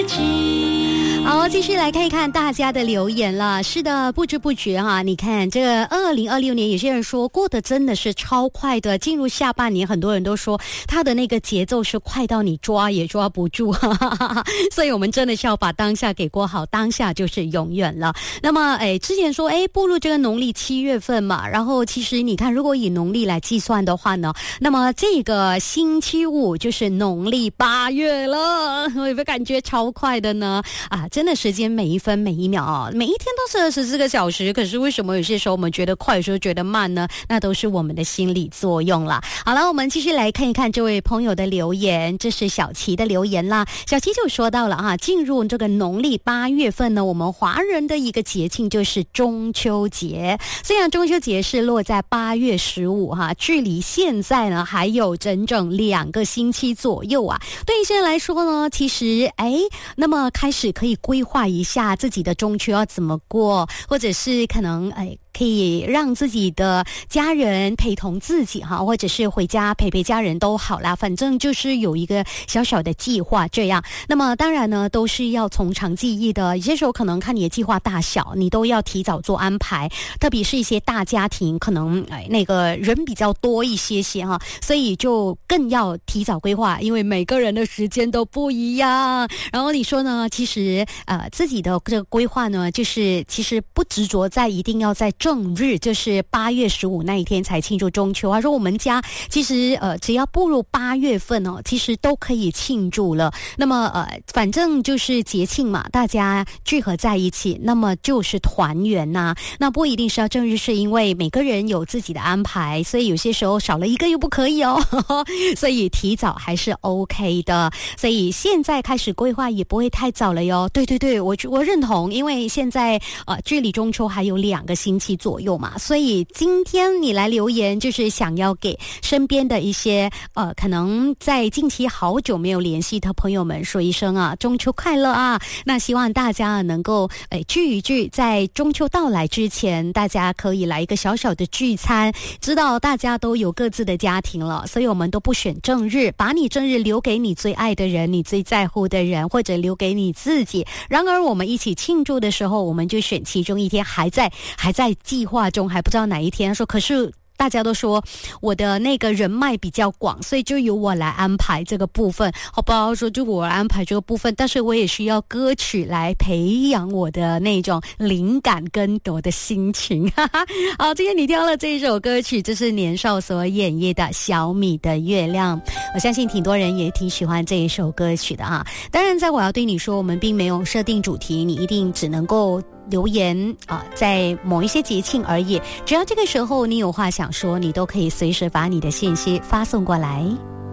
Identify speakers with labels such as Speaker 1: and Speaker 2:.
Speaker 1: 好，继续来看一看大家的留言了。是的，不知不觉哈，你看这2026年，有些人说过得真的是超快的。进入下半年，很多人都说他的那个节奏是快到你抓也抓不住，所以我们真的是要把当下给过好，当下就是永远了。那么，之前说步入这个农历7月份嘛，然后其实你看，如果以农历来计算的话呢，那么这个星期五就是农历8月了，我有没有感觉超快的呢？啊，真的时间每一分每一秒啊，每一天都是24个小时，可是为什么有些时候我们觉得快，有时候觉得慢呢？那都是我们的心理作用啦。好了，我们继续来看一看这位朋友的留言，这是小琪的留言啦。小琪就说到了啊，进入这个农历8月份呢，我们华人的一个节庆就是中秋节。虽然中秋节是落在8月15哈，距离现在呢还有整整2个星期左右啊。对一些人来说呢，其实那么开始可以规划一下自己的中秋要怎么过，或者是可能可以让自己的家人陪同自己哈，或者是回家陪陪家人都好啦，反正就是有一个小小的计划这样。那么当然呢，都是要从长计议的，有些时候可能看你的计划大小，你都要提早做安排，特别是一些大家庭，可能那个人比较多一些哈，所以就更要提早规划，因为每个人的时间都不一样。然后你说呢，其实自己的这个规划呢，就是其实不执着在一定要在正日，就是8月15那一天才庆祝中秋。他说我们家其实只要步入8月份哦，其实都可以庆祝了。那么反正就是节庆嘛，大家聚合在一起，那么就是团圆呐。那不一定是要正日，是因为每个人有自己的安排，所以有些时候少了一个又不可以哦，所以提早还是 OK 的。所以现在开始规划也不会太早了哟。对对对，我认同，因为现在距离中秋还有2个星期左右嘛，所以今天你来留言就是想要给身边的一些可能在近期好久没有联系的朋友们说一声啊，中秋快乐啊。那希望大家能够聚一聚，在中秋到来之前，大家可以来一个小小的聚餐。知道大家都有各自的家庭了，所以我们都不选正日，把你正日留给你最爱的人，你最在乎的人，或者留给你自己。然而我们一起庆祝的时候，我们就选其中一天，还在计划中，还不知道哪一天。说可是大家都说我的那个人脉比较广，所以就由我来安排这个部分，好不好？说就我来安排这个部分，但是我也需要歌曲来培养我的那种灵感跟我的心情。好，今天你挑了这一首歌曲，这是年少所演绎的小米的月亮。我相信挺多人也挺喜欢这一首歌曲的啊。当然在我要对你说，我们并没有设定主题，你一定只能够留言在某一些节庆而已，只要这个时候你有话想说，你都可以随时把你的信息发送过来。